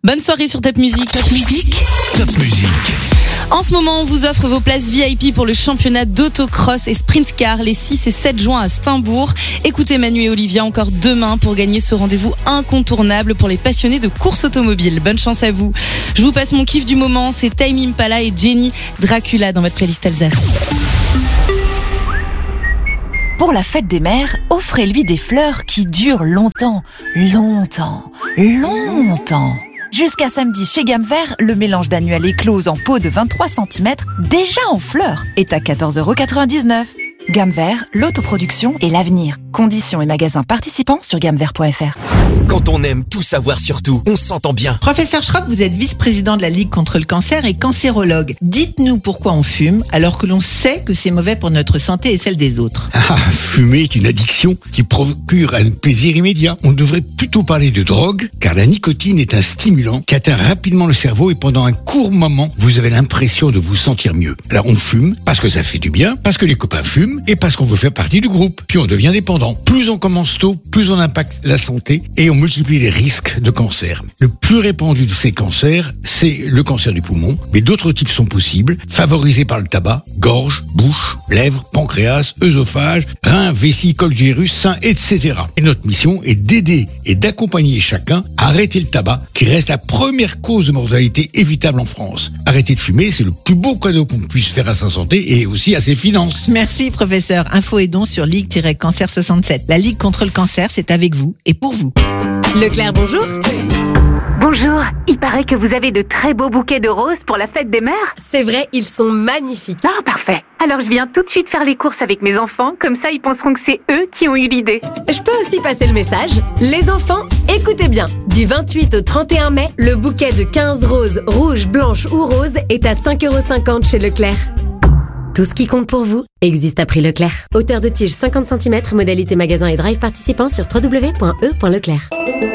Bonne soirée sur Top Music. Top Music. En ce moment, on vous offre vos places VIP pour le championnat d'autocross et sprint car les 6 et 7 juin à Steimbourg. Écoutez Manu et Olivia encore demain pour gagner ce rendez-vous incontournable pour les passionnés de course automobile. Bonne chance à vous. Je vous passe mon kiff du moment, c'est Tame Impala et Jenny Dracula dans votre playlist Alsace. Pour la fête des mères, offrez-lui des fleurs qui durent longtemps. Jusqu'à samedi chez Gamme Vert, le mélange d'annuel éclose en pot de 23 cm, déjà en fleurs, est à 14,99 €. Gamme Vert, l'autoproduction et l'avenir. Conditions et magasins participants sur gammevert.fr. Quand on aime tout savoir sur tout, on s'entend bien. Professeur Schropp, vous êtes vice-président de la Ligue contre le cancer et cancérologue. Dites-nous pourquoi on fume alors que l'on sait que c'est mauvais pour notre santé et celle des autres. Fumer est une addiction qui procure un plaisir immédiat. On devrait plutôt parler de drogue, car la nicotine est un stimulant qui atteint rapidement le cerveau et pendant un court moment, vous avez l'impression de vous sentir mieux. Alors on fume parce que ça fait du bien, parce que les copains fument et parce qu'on veut faire partie du groupe. Puis on devient dépendant. Plus on commence tôt, plus on impacte la santé et on multiplie les risques de cancer. Le plus répandu de ces cancers, c'est le cancer du poumon, mais d'autres types sont possibles, favorisés par le tabac, gorge, bouche, lèvres, pancréas, œsophage, reins, vessie, col du utérus, sein, etc. Et notre mission est d'aider et d'accompagner chacun à arrêter le tabac, qui reste la première cause de mortalité évitable en France. Arrêter de fumer, c'est le plus beau cadeau qu'on puisse faire à sa santé et aussi à ses finances. Merci professeur. Info et dons sur Ligue-Cancer 67. La Ligue contre le cancer, c'est avec vous et pour vous. Leclerc, bonjour. Bonjour, il paraît que vous avez de très beaux bouquets de roses pour la fête des mères. C'est vrai, ils sont magnifiques. Ah, parfait. Alors je viens tout de suite faire les courses avec mes enfants, comme ça ils penseront que c'est eux qui ont eu l'idée. Je peux aussi passer le message. Les enfants, écoutez bien. Du 28 au 31 mai, le bouquet de 15 roses, rouges, blanches ou roses est à 5,50 € chez Leclerc. Tout ce qui compte pour vous existe à prix Leclerc. Hauteur de tige 50 cm, modalité magasin et drive participant sur www.e.leclerc.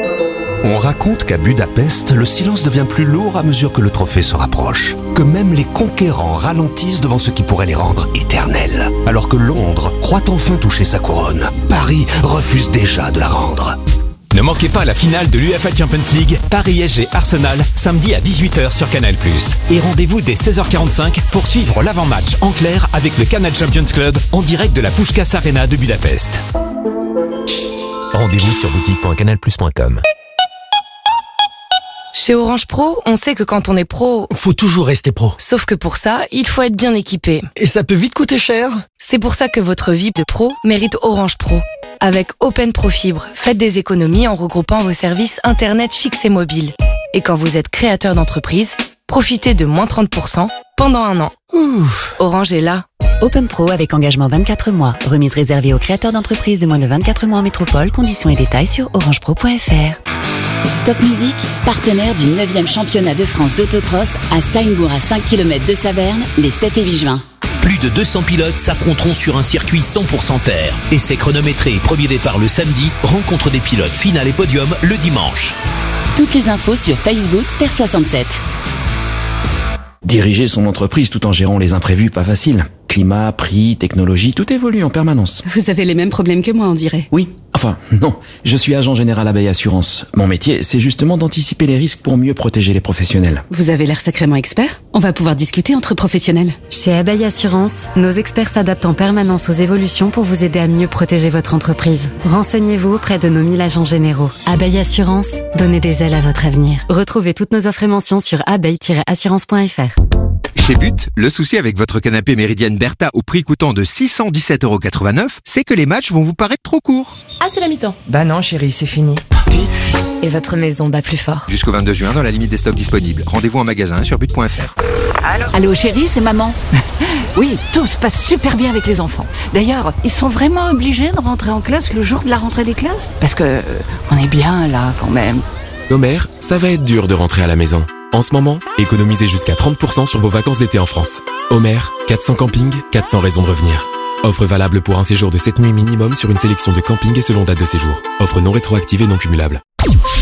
On raconte qu'à Budapest, le silence devient plus lourd à mesure que le trophée se rapproche. Que même les conquérants ralentissent devant ce qui pourrait les rendre éternels. Alors que Londres croit enfin toucher sa couronne, Paris refuse déjà de la rendre. Ne manquez pas la finale de l'UEFA Champions League, Paris-PSG Arsenal, samedi à 18 h sur Canal+. Et rendez-vous dès 16 h 45 pour suivre l'avant-match en clair avec le Canal Champions Club en direct de la Puskás Arena de Budapest. Rendez-vous sur boutique.canalplus.com. Chez Orange Pro, on sait que quand on est pro, Faut toujours rester pro. sauf que pour ça, il faut être bien équipé. Et ça peut vite coûter cher. C'est pour ça que votre vie de pro mérite Orange Pro. Avec Open Pro Fibre, faites des économies en regroupant vos services Internet fixe et mobile. Et quand vous êtes créateur d'entreprise, profitez de moins 30% pendant un an. Orange est là. Open Pro avec engagement 24 mois. Remise réservée aux créateurs d'entreprises de moins de 24 mois en métropole. Conditions et détails sur orangepro.fr. Top Music, partenaire du 9e championnat de France d'autocross à Steimbourg à 5 km de Saverne, les 7 et 8 juin. Plus de 200 pilotes s'affronteront sur un circuit 100% terre. Essai chronométré, premier départ le samedi, rencontre des pilotes, finale et podium le dimanche. Toutes les infos sur Facebook Terre 67. Diriger son entreprise tout en gérant les imprévus, pas facile. Climat, prix, technologie, tout évolue en permanence. Vous avez les mêmes problèmes que moi, on dirait. Oui, enfin, non. Je suis agent général Abeille Assurance. Mon métier, c'est justement d'anticiper les risques pour mieux protéger les professionnels. Vous avez l'air sacrément expert. On va pouvoir discuter entre professionnels. Chez Abeille Assurance, nos experts s'adaptent en permanence aux évolutions pour vous aider à mieux protéger votre entreprise. Renseignez-vous auprès de nos 1000 agents généraux. Abeille Assurance, donnez des ailes à votre avenir. Retrouvez toutes nos offres et mentions sur abeille-assurance.fr. Chez But, le souci avec votre canapé Méridienne Bertha au prix coûtant de 617,89 €, c'est que les matchs vont vous paraître trop courts. Ah, c'est la mi-temps. Bah non chérie, c'est fini. But, et votre maison bat plus fort. Jusqu'au 22 juin dans la limite des stocks disponibles. Rendez-vous en magasin sur but.fr. Allô chérie, c'est maman. Oui, tout se passe super bien avec les enfants. D'ailleurs, ils sont vraiment obligés de rentrer en classe le jour de la rentrée des classes? Parce que on est bien là quand même. Omer, ça va être dur de rentrer à la maison. En ce moment, économisez jusqu'à 30% sur vos vacances d'été en France. Omer, 400 campings, 400 raisons de revenir. Offre valable pour un séjour de 7 nuits minimum sur une sélection de campings et selon date de séjour. Offre non rétroactive et non cumulable.